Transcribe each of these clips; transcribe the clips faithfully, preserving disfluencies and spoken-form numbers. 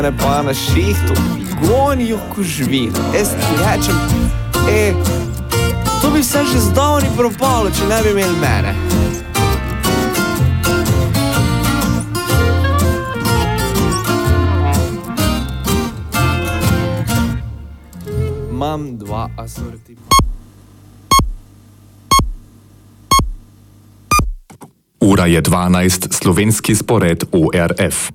ne pa na šihtu, gonijo ko živino. Jaz ti rečem, e, to bi se že zdavni propalo, če ne bi imeli mene. Imam dva asortima. Ura je dvanajst, slovenski spored O R F.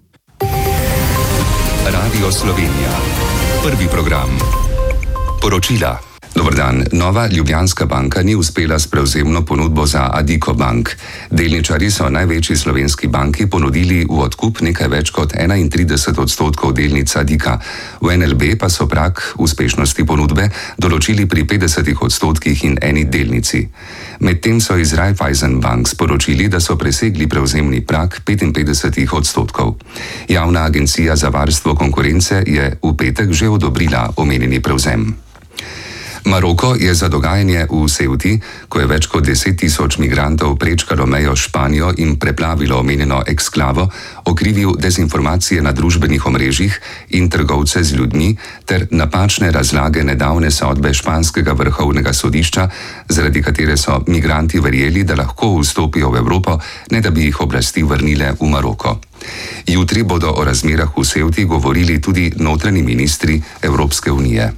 Radio Slovenija. Prvi program. Poročila. Dober dan. Nova Ljubljanska banka ni uspela s prevzemno ponudbo za Addiko Bank. Delničarji so največji slovenski banki ponudili v odkup nekaj več kot enaintrideset odstotkov delnic Addika. V N L B pa so prag uspešnosti ponudbe določili pri petdesetih odstotkih in eni delnici. Medtem so iz Raiffeisen Bank sporočili, da so presegli prevzemni prag petinpetdesetih odstotkov. Javna agencija za varstvo konkurence je v petek že odobrila omenjeni prevzem. Maroko je za dogajanje v Ceuti, ko je več kot deset tisoč migrantov prečkalo mejo Španijo in preplavilo omenjeno eksklavo, okrivil dezinformacije na družbenih omrežjih in trgovce z ljudmi ter napačne razlage nedavne sodbe španskega vrhovnega sodišča, zaradi katere so migranti verjeli, da lahko vstopijo v Evropo, ne da bi jih oblasti vrnile v Maroko. Jutri bodo o razmerah v Ceuti govorili tudi notranji ministri Evropske unije.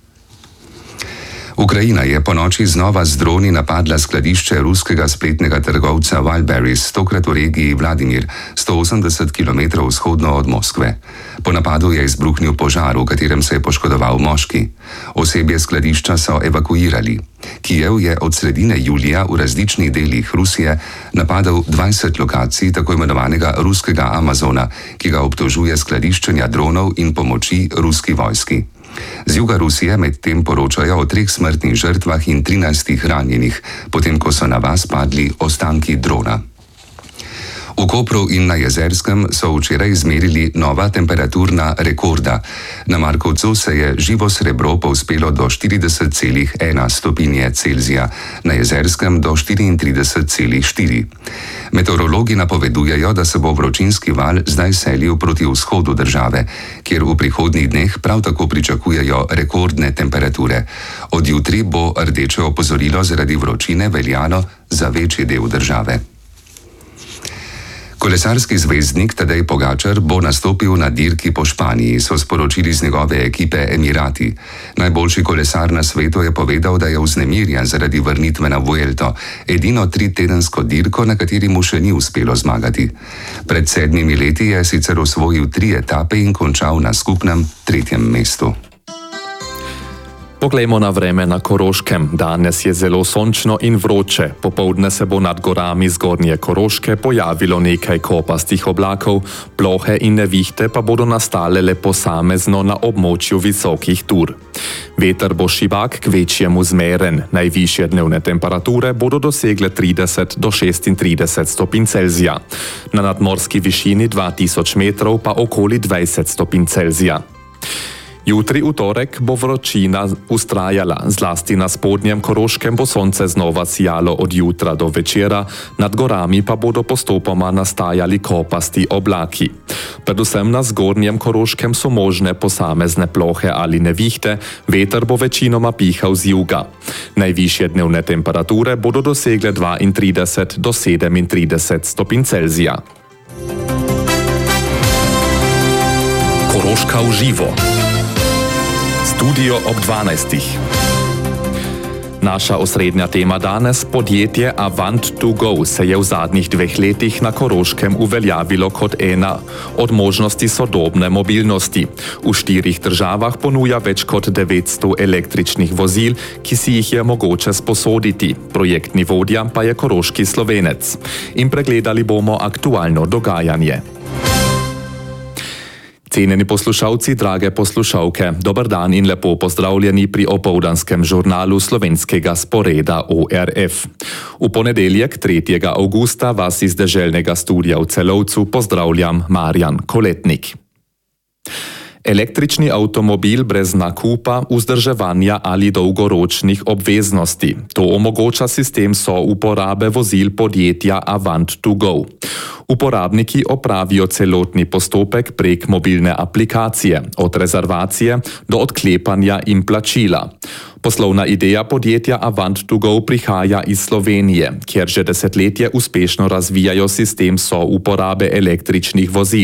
Ukrajina je ponoči znova z droni napadla skladišče ruskega spletnega trgovca Wildberries, tokrat v regiji Vladimir, sto osemdeset kilometrov vzhodno od Moskve. Po napadu je izbruhnil požar, v katerem se je poškodoval moški. Osebje skladišča so evakuirali. Kijev je od sredine julija v različnih delih Rusije napadal dvajset lokacij tako imenovanega ruskega Amazona, ki ga obtožuje skladiščenja dronov in pomoči ruski vojski. Z juga Rusije medtem poročajo o treh smrtnih žrtvah in trinajstih ranjenih, potem ko so na vas padli ostanki drona. V Kopru in na Jezerskem so včeraj izmerili nova temperaturna rekorda. Na Markovcu se je živo srebro povzpelo do štirideset celih ena stopinje Celzija, na Jezerskem do štiriintrideset celih štiri. Meteorologi napovedujejo, da se bo vročinski val zdaj selil proti vzhodu države, kjer v prihodnjih dneh prav tako pričakujejo rekordne temperature. Od jutri bo rdeče opozorilo zaradi vročine veljalo za večji del države. Kolesarski zvezdnik Tadej Pogačar bo nastopil na dirki po Španiji, so sporočili z njegove ekipe Emirati. Najboljši kolesar na svetu je povedal, da je vznemirjen zaradi vrnitve na Vuelto, edino tritedensko dirko, na kateri mu še ni uspelo zmagati. Pred sedmimi leti je sicer osvojil tri etape in končal na skupnem tretjem mestu. Poglejmo na vreme na Koroškem. Danes je zelo sončno in vroče. Popoldne se bo nad gorami zgornje Koroške pojavilo nekaj kopastih oblakov, plohe in nevihte pa bodo nastale le posamezno na območju visokih tur. Veter bo šibak k večjemu zmeren. Najvišje dnevne temperature bodo dosegle trideset do šestintrideset stopinj Celzija. Na nadmorski višini dva tisoč metrov pa okoli dvajset stopinj Celzija. Jutri v torek bo vročina ustrajala, zlasti na spodnjem Koroškem bo sonce znova sijalo od jutra do večera, nad gorami pa bodo postopoma nastajali kopasti oblaki. Predvsem na zgornjem Koroškem so možne posamezne plohe ali nevihte, veter bo večinoma pihal z juga. Najvišje dnevne temperature bodo dosegle dvaintrideset do sedemintrideset stopinj Celzija. Koroška v živo. Studio ob dvanajstih. Naša osrednja tema danes, podjetje Avant to go, se je v zadnjih dveh letih na Koroškem uveljavilo kot ena od možnosti sodobne mobilnosti. V štirih državah ponuja več kot devetsto električnih vozil, ki si jih je mogoče sposoditi. Projektni vodja pa je koroški Slovenec. In pregledali bomo aktualno dogajanje. Cenjeni poslušalci, drage poslušalke, dober dan in lepo pozdravljeni pri opoldanskem žurnalu slovenskega sporeda O R F. V ponedeljek, tretjega avgusta, vas iz deželnega studia v Celovcu pozdravljam Marjan Koletnik. Električni avtomobil brez nakupa, vzdrževanja ali dolgoročnih obveznosti. To omogoča sistem souporabe vozil podjetja Avant to go. Uporabniki opravijo celotni postopek prek mobilne aplikacije, od rezervacije do odklepanja in plačila. Poslovna ideja podjetja Avant to go prihaja iz Slovenije, kjer že desetletje uspešno razvijajo sistem souporabe električnih vozil.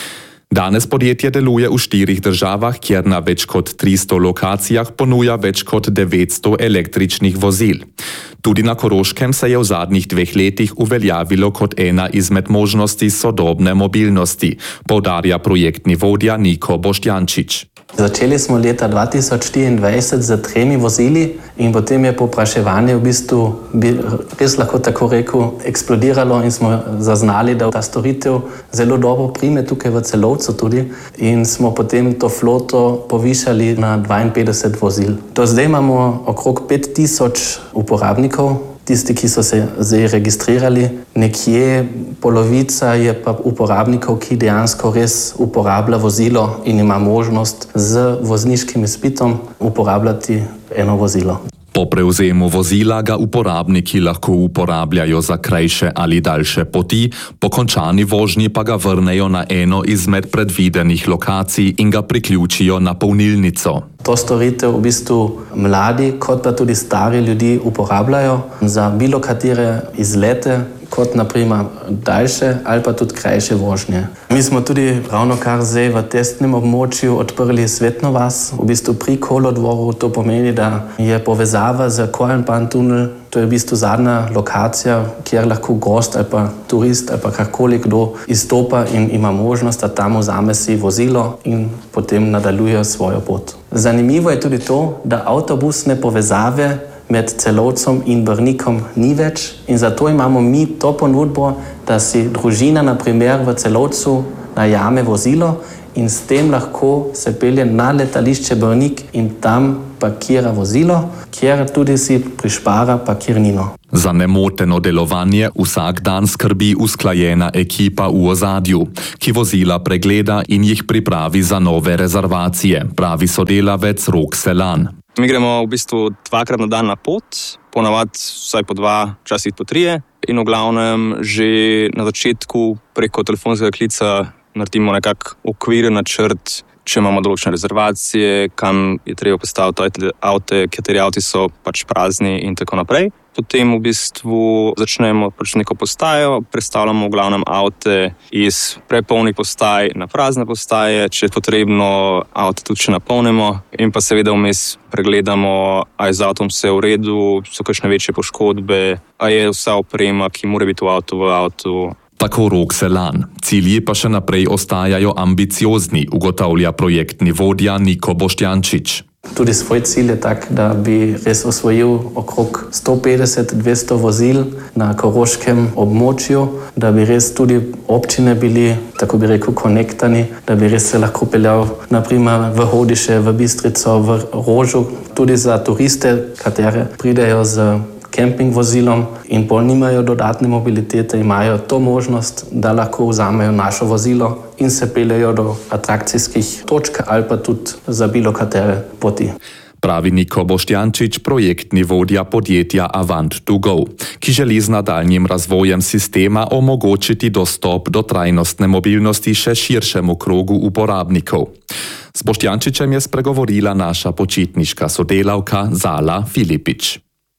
Danes podjetje deluje v štirih državah, kjer na več kot tristo lokacijah ponuja več kot devetsto električnih vozil. Tudi na Koroškem se je v zadnjih dveh letih uveljavilo kot ena izmed možnosti sodobne mobilnosti, poudarja projektni vodja Niko Boštjančič. Začeli smo leta dva tisoč štiriindvajset z tremi vozili in potem je povpraševanje v bistvu, bi res lahko tako rekel, eksplodiralo in smo zaznali, da ta storitev zelo dobro prime tukaj v Celovcu tudi in smo potem to floto povišali na dvainpetdeset vozil. Do zdaj imamo okrog pet tisoč uporabnikov, tisti, ki so se zdaj registrirali. Nekje polovica je pa uporabnikov, ki dejansko res uporablja vozilo in ima možnost z vozniškim izpitom uporabljati eno vozilo. Po prevzemu vozila ga uporabniki lahko uporabljajo za krajše ali daljše poti, po končani vožnji pa ga vrnejo na eno izmed predvidenih lokacij in ga priključijo na polnilnico. To storitev v bistvu mladi kot pa tudi stari ljudi uporabljajo za bilo katere izlete, kot naprimer daljše ali pa tudi krajše vožnje. Mi smo tudi ravno kar zdaj v testnem območju odprli Svetno vas, v bistvu pri kolodvoru. To pomeni, da je povezava z Korenpan tunel, to je v bistvu zadnja lokacija, kjer lahko gost ali pa turist ali pa karkoli kdo izstopa in ima možnost, da tam vzame si vozilo in potem nadaljuje svojo pot. Zanimivo je tudi to, da avtobusne povezave med Celovcem in Brnikom ni več in zato imamo mi to ponudbo, da si družina na primer v Celovcu najame vozilo in s tem lahko se pelje na letališče Brnik in tam parkira vozilo, kjer tudi si prišpara parkirnino. Za nemoteno delovanje vsak dan skrbi usklajena ekipa v ozadju, ki vozila pregleda in jih pripravi za nove rezervacije, pravi sodelavec Rok Selan. Mi gremo v bistvu dvakrat na dan na pot, ponavadi vsaj po dva, včasih po trije in v glavnem že na začetku preko telefonskega klica naredimo nekak okviren načrt, če imamo določene rezervacije, kam je treba postaviti avte, kateri avti so pač prazni in tako naprej. Potem v bistvu začnemo pač neko postajo, prestavljamo v glavnem avte iz prepolnih postaj na prazne postaje, če je potrebno avte tudi še napolnimo in pa seveda vmes pregledamo, a je z avtom vse v redu, so kakšne večje poškodbe, a je vsa oprema, ki mora biti v avtu, v avtu. Tako Rok Selan. Cilji pa še naprej ostajajo ambiciozni, ugotavlja projektni vodja Niko Boštjančič. Tudi svoj cilj je tak, da bi res osvojil okrog sto petdeset do dvesto vozil na koroškem območju, da bi res tudi občine bili, tako bi rekel, konektani, da bi res se lahko peljal naprimer v Hodiše, v Bistrico, v Rožu, tudi za turiste, katere pridejo z kemping vozilom in pol nimajo dodatne mobilitete, imajo to možnost, da lahko vzamejo našo vozilo in se peljejo do atrakcijskih točk ali pa tudi za bilo katere poti. Pravi Niko Boštjančič, projektni vodja podjetja Avant to go, ki želi z nadaljnjim razvojem sistema omogočiti dostop do trajnostne mobilnosti še širšemu krogu uporabnikov. S Boštjančičem je spregovorila naša počitniška sodelavka Zala Filipič.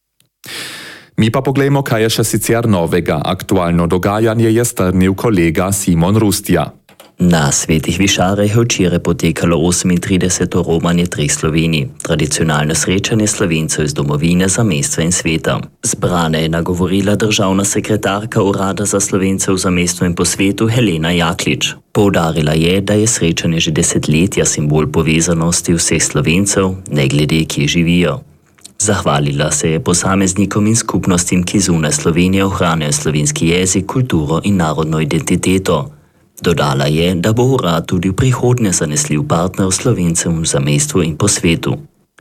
Mi pa poglejmo, kaj je še sicer novega. Aktualno dogajanje je strnil kolega Simon Rustja. Na Svetih Višarah je včeraj potekalo osemintrideseto romanje treh Slovenij, tradicionalno srečanje Slovencev iz domovine, zamestva in sveta. Zbrane je nagovorila državna sekretarka Urada za Slovence v zamestvu in po svetu Helena Jaklič. Poudarila je, da je srečanje že desetletja simbol povezanosti vseh Slovencev, ne glede kje živijo. Zahvalila se je posameznikom in skupnostim, ki zunaj Slovenije ohranjajo slovenski jezik, kulturo in narodno identiteto. Dodala je, da bo urad tudi v prihodnje zanesljiv partner Slovencem v zamejstvu in po svetu.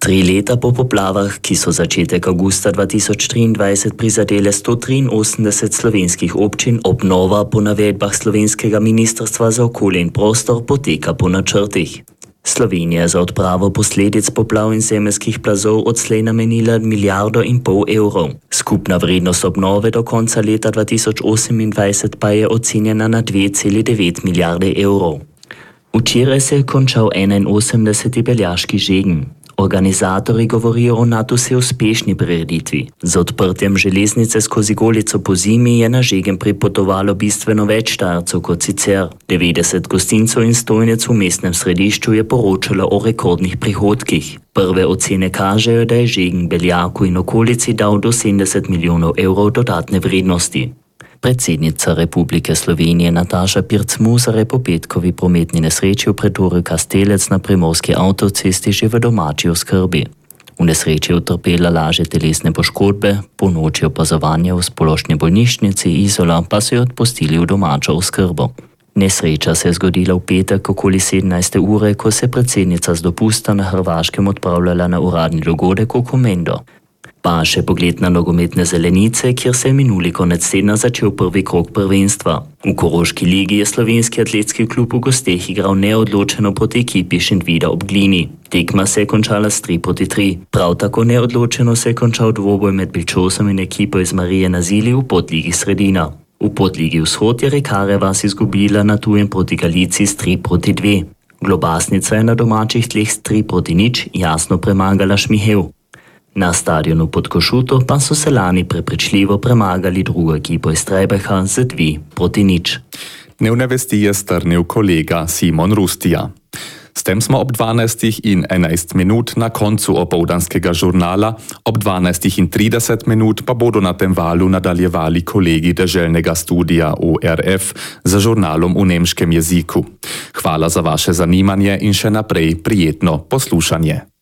Tri leta po poplavah, ki so začetek avgusta dva tisoč triindvajset prizadele sto triinosemdeset slovenskih občin, obnova po navedbah slovenskega ministrstva za okolje in prostor poteka po načrtih. Slovenija za odpravo posledic poplav in zemeljskih plazov odslej namenila milijardo in pol evrov. Skupna vrednost obnove do konca leta dva tisoč osemindvajset pa je ocenjena na dve celi devet milijarde evrov. Včeraj se je končal enainosemdeseti beljaški žegen. Organizatorji govorijo o nadvse uspešni prireditvi. Z odprtjem železnice skozi Golico po zimi je na žegen pripotovalo bistveno več Štajercev kot sicer. devetdeset gostincev in stojnic v mestnem središču je poročalo o rekordnih prihodkih. Prve ocene kažejo, da je žegen Beljaku in okolici dal do sedemdeset milijonov evrov dodatne vrednosti. Predsednica Republike Slovenije Nataša Pirc-Musar je po petkovi prometni nesreči v predorju Kastelec na primorski avtocesti že v domači oskrbi. V nesreči je utrpela lažje telesne poškodbe, po noči opazovanja v splošni bolnišnici Izola pa so jo odpustili v domačo oskrbo. Nesreča se je zgodila v petek okoli sedemnajste ure, ko se je predsednica z dopusta na Hrvaškem odpravljala na uradni dogodek v Komendo. Pa še pogled na nogometne zelenice, kjer se je minuli konec tedna začel prvi krog prvenstva. V Koroški ligi je slovenski atletski klub v gosteh igral neodločeno proti ekipi Šentvida ob Glini. Tekma se je končala s tri proti tri. Prav tako neodločeno se je končal dvoboj med Bilčosom in ekipo iz Marije na Zili v podligi Sredina. V podligi Vzhod je Rekarevas izgubila na tujem proti Galici s tri proti dve. Globasnica je na domačih tleh s tri proti nič jasno premagala Šmihev. Na stadionu pod Košuto pa so se lani prepričljivo premagali drugo ekipo iz Trebeha z dve proti nič. Dnevne vesti je strnil kolega Simon Rustija. S tem smo ob dvanajstih in enajst minut na koncu opoldanskega žurnala, ob dvanajstih in trideset minut pa bodo na tem valu nadaljevali kolegi deželnega studija U R F za žurnalom v nemškem jeziku. Hvala za vaše zanimanje in še naprej prijetno poslušanje.